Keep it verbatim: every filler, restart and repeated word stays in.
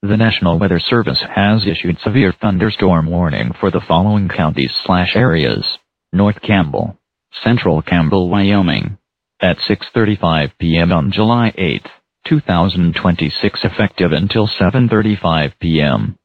The National Weather Service has issued severe thunderstorm warning for the following counties slash areas. North Campbell, Central Campbell, Wyoming. At six thirty-five p m on July eighth, two thousand twenty-six, effective until seven thirty-five p m